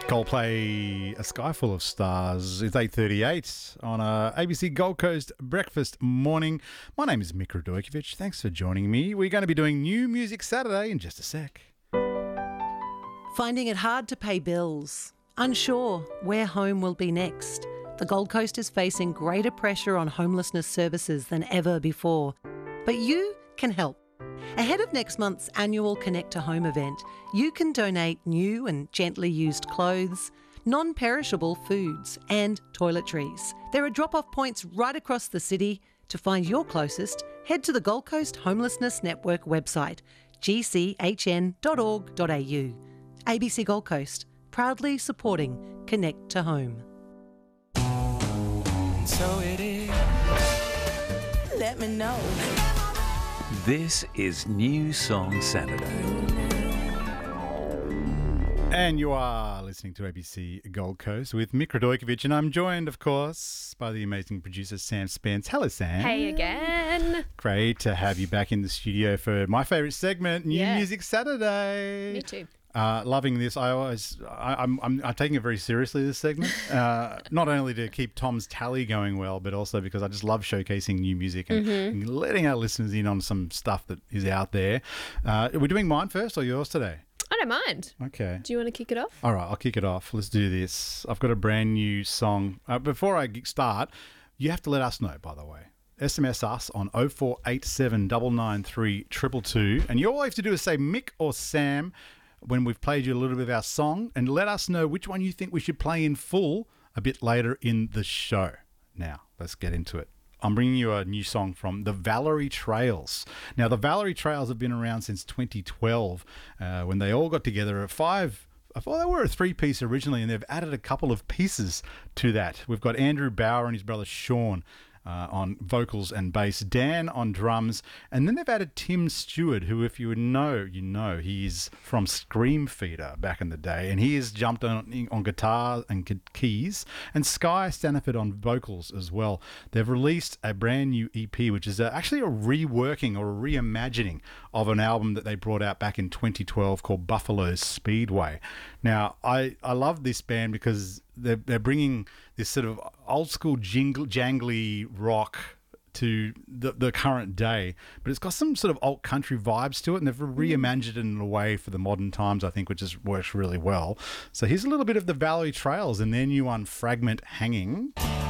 Coldplay, A Sky Full of Stars. It's 8:38 on a ABC Gold Coast breakfast morning. My name is Mick Radojkovic. Thanks for joining me. We're going to be doing New Music Saturday in just a sec. Finding it hard to pay bills, unsure where home will be next. The Gold Coast is facing greater pressure on homelessness services than ever before. But you can help. Ahead of next month's annual Connect to Home event, you can donate new and gently used clothes, non-perishable foods and toiletries. There are drop-off points right across the city. To find your closest, head to the Gold Coast Homelessness Network website, gchn.org.au. ABC Gold Coast, proudly supporting Connect to Home. So it is. Let me know. This is New Song Saturday. And you are listening to ABC Gold Coast with Mick Radojkovic, and I'm joined, of course, by the amazing producer Sam Spence. Hello, Sam. Hey again. Great to have you back in the studio for my favourite segment, New Music Saturday. Me too. Loving this. I'm taking it very seriously, this segment. Not only to keep Tom's tally going well, but also because I just love showcasing new music and letting our listeners in on some stuff that is out there. Are we doing mine first or yours today? I don't mind. Okay. Do you want to kick it off? All right, I'll kick it off. Let's do this. I've got a brand new song. Before I start, you have to let us know, by the way. SMS us on 0487 993 222. And all you have to do is say Mick or Sam when we've played you a little bit of our song, and let us know which one you think we should play in full a bit later in the show. Now, let's get into it. I'm bringing you a new song from the Valerie Trails. Now, the Valerie Trails have been around since 2012 when they all got together at five. Well, they were a three-piece originally, and they've added a couple of pieces to that. We've got Andrew Bauer and his brother Sean on vocals and bass, Dan on drums, and then they've added Tim Stewart, who, if you know, you know, he's from Scream Feeder back in the day, and he has jumped on guitar and keys, and Sky Staniford on vocals as well. They've released a brand new EP, which is actually a reworking or a reimagining of an album that they brought out back in 2012 called Buffalo Speedway. Now, I love this band because they're bringing this sort of old school jangly rock to the current day, but it's got some sort of alt country vibes to it, and they've reimagined it in a way for the modern times, I think, which just works really well. So here's a little bit of the Valerie Trails and their new one, Fragment Hanging.